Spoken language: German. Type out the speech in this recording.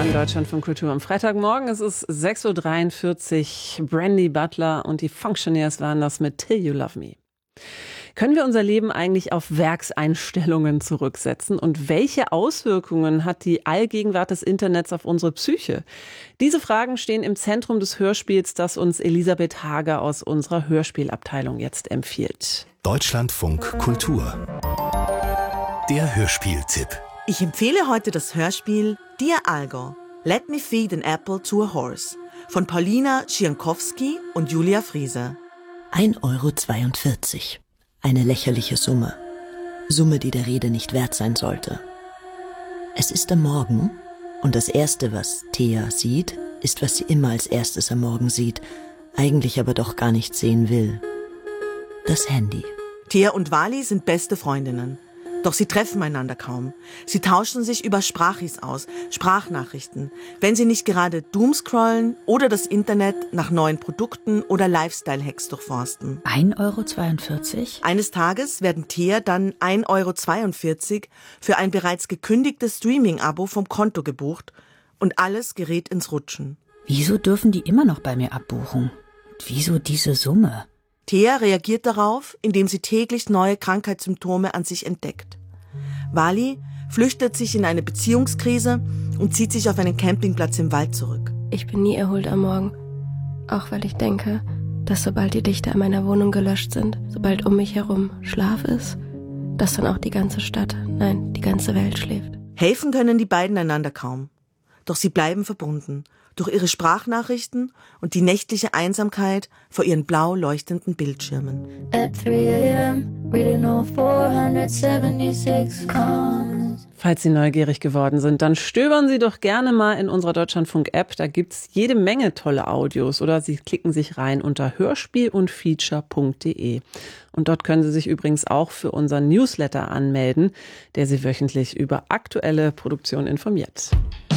beim Deutschlandfunk Kultur am Freitagmorgen. Es ist 6.43 Uhr. Brandy Butler und die Functionaires waren das mit Till You Love Me. Können wir unser Leben eigentlich auf Werkseinstellungen zurücksetzen? Und welche Auswirkungen hat die Allgegenwart des Internets auf unsere Psyche? Diese Fragen stehen im Zentrum des Hörspiels, das uns Elisabeth Hager aus unserer Hörspielabteilung jetzt empfiehlt. Deutschlandfunk Kultur. Der Hörspieltipp. Ich empfehle heute das Hörspiel Dear Algo, Let Me Feed an Apple to a Horse von Paulina Schiankowski und Julia Friese. 1,42 €. Eine lächerliche Summe. Summe, die der Rede nicht wert sein sollte. Es ist am Morgen und das Erste, was Thea sieht, ist, was sie immer als erstes am Morgen sieht, eigentlich aber doch gar nicht sehen will. Das Handy. Thea und Wally sind beste Freundinnen. Doch sie treffen einander kaum. Sie tauschen sich über Sprachis aus, Sprachnachrichten, wenn sie nicht gerade doomscrollen oder das Internet nach neuen Produkten oder Lifestyle-Hacks durchforsten. 1,42 €? Eines Tages werden Thea dann 1,42 € für ein bereits gekündigtes Streaming-Abo vom Konto gebucht und alles gerät ins Rutschen. Wieso dürfen die immer noch bei mir abbuchen? Wieso diese Summe? Thea reagiert darauf, indem sie täglich neue Krankheitssymptome an sich entdeckt. Wally flüchtet sich in eine Beziehungskrise und zieht sich auf einen Campingplatz im Wald zurück. Ich bin nie erholt am Morgen, auch weil ich denke, dass sobald die Lichter in meiner Wohnung gelöscht sind, sobald um mich herum Schlaf ist, dass dann auch die ganze Stadt, nein, die ganze Welt schläft. Helfen können die beiden einander kaum. Doch sie bleiben verbunden durch ihre Sprachnachrichten und die nächtliche Einsamkeit vor ihren blau leuchtenden Bildschirmen. At 3 a.m., reading all 476 comments. Falls Sie neugierig geworden sind, dann stöbern Sie doch gerne mal in unserer Deutschlandfunk-App. Da gibt's jede Menge tolle Audios. Oder Sie klicken sich rein unter hörspielundfeature.de. Und dort können Sie sich übrigens auch für unseren Newsletter anmelden, der Sie wöchentlich über aktuelle Produktionen informiert.